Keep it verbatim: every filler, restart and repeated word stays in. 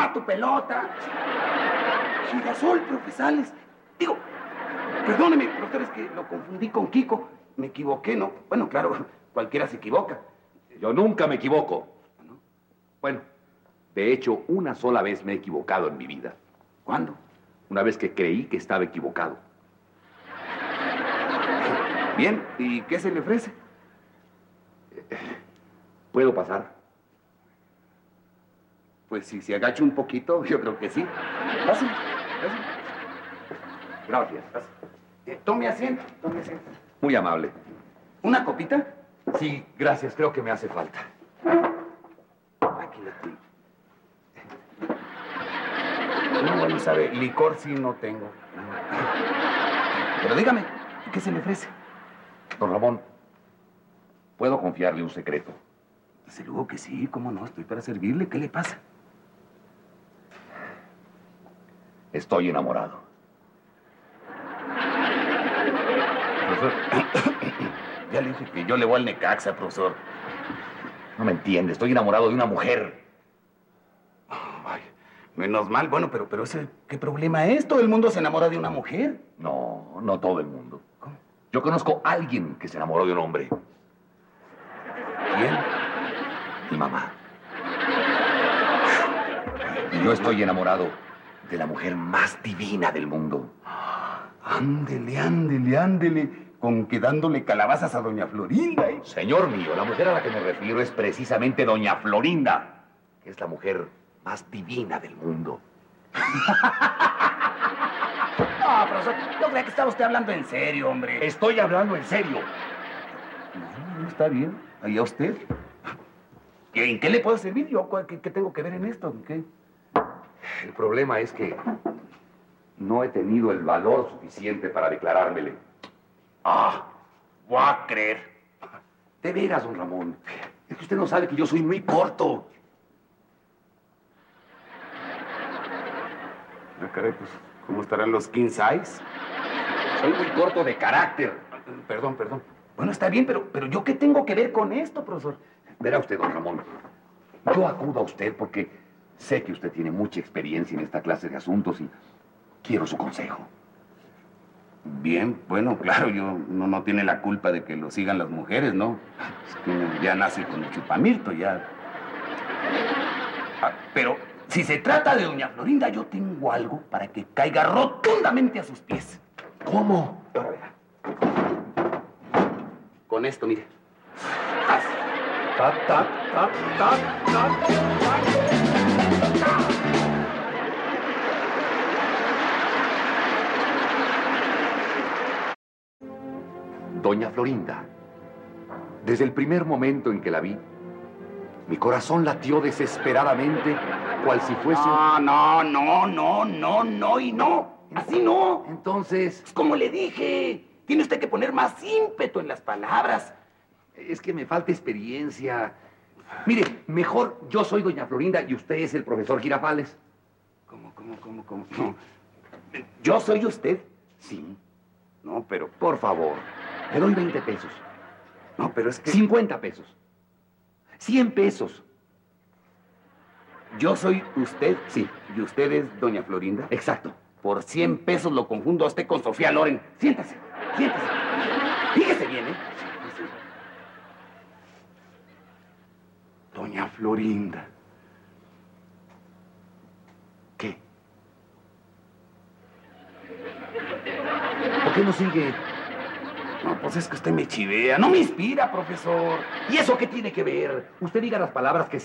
toma tu pelota. Girasol, profesores. Digo, perdóneme, profesor, es que lo confundí con Kiko. Me equivoqué, ¿no? Bueno, claro, cualquiera se equivoca. Yo nunca me equivoco. ¿No? Bueno, de hecho, una sola vez me he equivocado en mi vida. ¿Cuándo? Una vez que creí que estaba equivocado. Bien, ¿y qué se le ofrece? ¿Puedo pasar? Pues si se agacha un poquito, yo creo que sí. Pásale, pásale. Gracias. Eh, tome asiento, tome asiento. Muy amable. ¿Una copita? Sí, gracias. Creo que me hace falta. Aquí la tengo. No, bueno, sabe, licor sí no tengo. Pero dígame, ¿qué se le ofrece? Don Ramón, ¿puedo confiarle un secreto? Desde luego que sí, cómo no, estoy para servirle. ¿Qué le pasa? Estoy enamorado. Profesor, ya le dije que yo le voy al Necaxa, profesor. No me entiende, estoy enamorado de una mujer. Ay, menos mal, bueno, pero, pero ese, ¿qué problema es? ¿Todo el mundo se enamora de una mujer? No, no todo el mundo. ¿Cómo? Yo conozco a alguien que se enamoró de un hombre. ¿Quién? Mi mamá. Y yo estoy enamorado de la mujer más divina del mundo. Ándele, ándele, ándele, con que dándole calabazas a doña Florinda, ¿eh? Señor mío, la mujer a la que me refiero es precisamente doña Florinda, que es la mujer más divina del mundo. No, profesor, yo creía que estaba usted hablando en serio, hombre. Estoy hablando en serio. No, no está bien. ¿Allá usted? ¿En qué le puedo servir yo? ¿Qué, qué tengo que ver en esto? ¿Qué? El problema es que no he tenido el valor suficiente para declarármele. Ah, voy a creer. De veras, don Ramón. Es que usted no sabe que yo soy muy corto. Ah, caray, pues, ¿cómo estarán los king size? Soy muy corto de carácter. Perdón, perdón. Bueno, está bien, pero, pero ¿yo qué tengo que ver con esto, profesor? Verá usted, don Ramón. Yo acudo a usted porque sé que usted tiene mucha experiencia en esta clase de asuntos y quiero su consejo. Bien, bueno, claro, yo no, no tiene la culpa de que lo sigan las mujeres, ¿no? Es que uno ya nace con el chupamirto, ya. Ah, pero si se trata de doña Florinda, yo tengo algo para que caiga rotundamente a sus pies. ¿Cómo? Ahora verá. Con esto, mire. Ta, ta, ta, ta, ta, ta. Doña Florinda, desde el primer momento en que la vi, mi corazón latió desesperadamente, cual si fuese... No, no, no, no, no, no y no. Así no. Entonces... Pues como le dije, tiene usted que poner más ímpetu en las palabras. Es que me falta experiencia. Mire, mejor yo soy doña Florinda y usted es el profesor Girafales. ¿Cómo, cómo, cómo, cómo? No. ¿Yo soy usted? Sí. No, pero... Por favor, le doy veinte pesos. No, pero es que... cincuenta pesos. cien pesos. ¿Yo soy usted? Sí. ¿Y usted es doña Florinda? Exacto. Por cien pesos lo confundo a usted con Sofía Loren. Siéntase, siéntase. Fíjese bien, ¿eh? Doña Florinda. ¿Qué? ¿Por qué no sigue? No, pues es que usted me chivea. No me inspira, profesor. ¿Y eso qué tiene que ver? Usted diga las palabras que